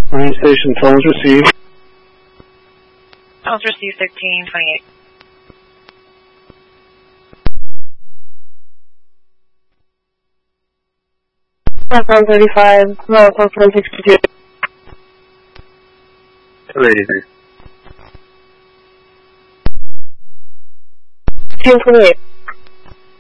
Marine Station, phones received. Phones received 1328. Platform 35, Platform 162. 283. 1028.